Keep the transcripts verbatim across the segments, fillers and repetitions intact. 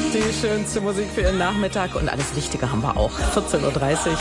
Die schönste Musik für Ihren Nachmittag und alles Wichtige haben wir auch. vierzehn Uhr dreißig.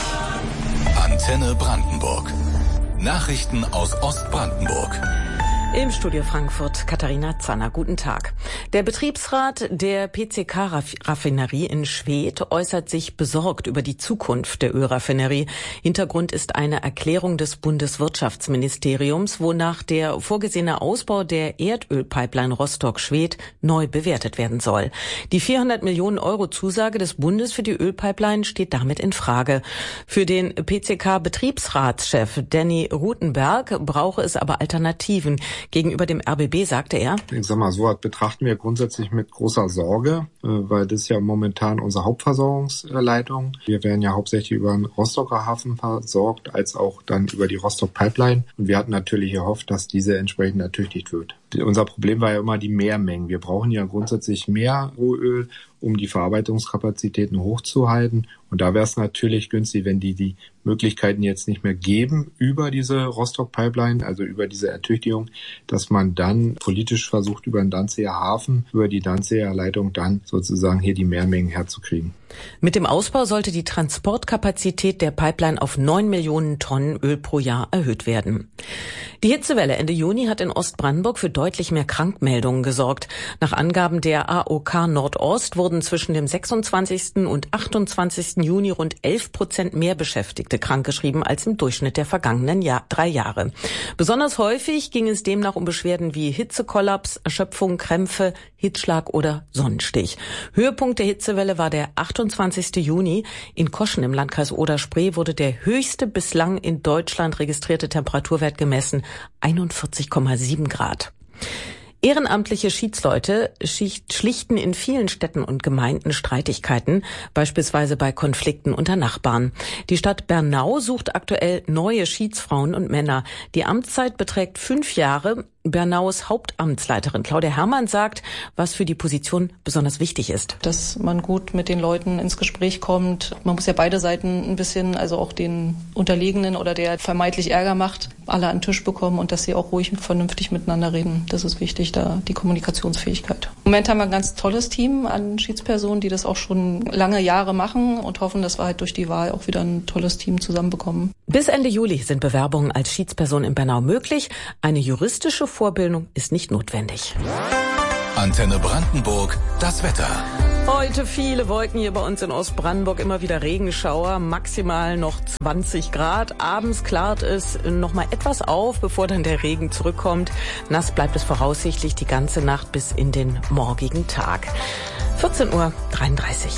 Antenne Brandenburg. Nachrichten aus Ostbrandenburg. Im Studio Frankfurt Katharina Zanner. Guten Tag. Der Betriebsrat der P C K-Raffinerie in Schwedt äußert sich besorgt über die Zukunft der Ölraffinerie. Hintergrund ist eine Erklärung des Bundeswirtschaftsministeriums, wonach der vorgesehene Ausbau der Erdölpipeline Rostock-Schwedt neu bewertet werden soll. Die vierhundert Millionen Euro Zusage des Bundes für die Ölpipeline steht damit in Frage. Für den P C K-Betriebsratschef Danny Rutenberg brauche es aber Alternativen. Gegenüber dem R B B sagte er: Ich sag mal, so was betrachten wir grundsätzlich mit großer Sorge, weil das ist ja momentan unsere Hauptversorgungsleitung. Wir werden ja hauptsächlich über den Rostocker Hafen versorgt, als auch dann über die Rostock Pipeline. Und wir hatten natürlich gehofft, dass diese entsprechend ertüchtigt wird. Unser Problem war ja immer die Mehrmengen. Wir brauchen ja grundsätzlich mehr Rohöl, um die Verarbeitungskapazitäten hochzuhalten. Und da wäre es natürlich günstig, wenn die die Möglichkeiten jetzt nicht mehr geben über diese Rostock-Pipeline, also über diese Ertüchtigung, dass man dann politisch versucht, über den Danziger Hafen, über die Danziger Leitung dann sozusagen hier die Mehrmengen herzukriegen. Mit dem Ausbau sollte die Transportkapazität der Pipeline auf neun Millionen Tonnen Öl pro Jahr erhöht werden. Die Hitzewelle Ende Juni hat in Ostbrandenburg für deutlich mehr Krankmeldungen gesorgt. Nach Angaben der A O K Nordost wurden zwischen dem sechsundzwanzigsten und achtundzwanzigsten Juni rund elf Prozent mehr Beschäftigte krankgeschrieben als im Durchschnitt der vergangenen Jahr, drei Jahre. Besonders häufig ging es demnach um Beschwerden wie Hitzekollaps, Erschöpfung, Krämpfe, Hitzschlag oder Sonnenstich. Höhepunkt der Hitzewelle war der achtundzwanzigsten Juni. In Koschen im Landkreis Oder-Spree wurde der höchste bislang in Deutschland registrierte Temperaturwert gemessen, einundvierzig Komma sieben Grad. Ehrenamtliche Schiedsleute schlichten in vielen Städten und Gemeinden Streitigkeiten, beispielsweise bei Konflikten unter Nachbarn. Die Stadt Bernau sucht aktuell neue Schiedsfrauen und Männer. Die Amtszeit beträgt fünf Jahre. Bernaus Hauptamtsleiterin Claudia Herrmann sagt, was für die Position besonders wichtig ist. Dass man gut mit den Leuten ins Gespräch kommt. Man muss ja beide Seiten ein bisschen, also auch den Unterlegenen oder der vermeintlich Ärger macht, alle an den Tisch bekommen und dass sie auch ruhig und vernünftig miteinander reden. Das ist wichtig, da die Kommunikationsfähigkeit. Im Moment haben wir ein ganz tolles Team an Schiedspersonen, die das auch schon lange Jahre machen und hoffen, dass wir halt durch die Wahl auch wieder ein tolles Team zusammenbekommen. Bis Ende Juli sind Bewerbungen als Schiedsperson in Bernau möglich. Eine juristische Vorbildung ist nicht notwendig. Antenne Brandenburg, das Wetter. Heute viele Wolken hier bei uns in Ostbrandenburg, immer wieder Regenschauer, maximal noch zwanzig Grad. Abends klart es noch mal etwas auf, bevor dann der Regen zurückkommt. Nass bleibt es voraussichtlich die ganze Nacht bis in den morgigen Tag. vierzehn Uhr dreiunddreißig.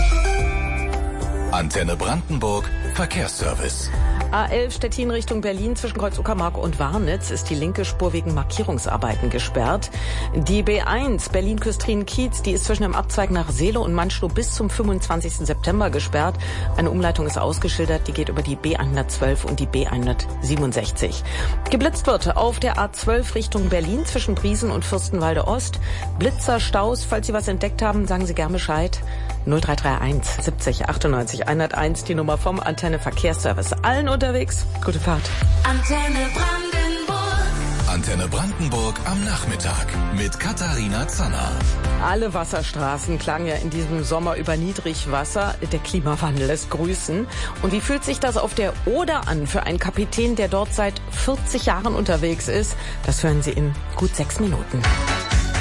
Antenne Brandenburg, Verkehrsservice. A elf Stettin Richtung Berlin zwischen Kreuz Uckermark und Warnitz ist die linke Spur wegen Markierungsarbeiten gesperrt. Die B eins Berlin-Küstrin-Kiez, die ist zwischen dem Abzweig nach Seele und Mannschloh bis zum fünfundzwanzigsten September gesperrt. Eine Umleitung ist ausgeschildert, die geht über die B hundertzwölf und die B hundertsiebenundsechzig. Geblitzt wird auf der A zwölf Richtung Berlin zwischen Briesen und Fürstenwalde Ost. Blitzer, Staus, falls Sie was entdeckt haben, sagen Sie gern Bescheid. null drei drei eins siebzig achtundneunzig hunderteins, die Nummer vom Antenne Verkehrsservice. Allen unterwegs, gute Fahrt. Antenne Brandenburg. Antenne Brandenburg am Nachmittag mit Katharina Zanner. Alle Wasserstraßen klangen ja in diesem Sommer über Niedrigwasser. Der Klimawandel lässt grüßen. Und wie fühlt sich das auf der Oder an für einen Kapitän, der dort seit vierzig Jahren unterwegs ist? Das hören Sie in gut sechs Minuten.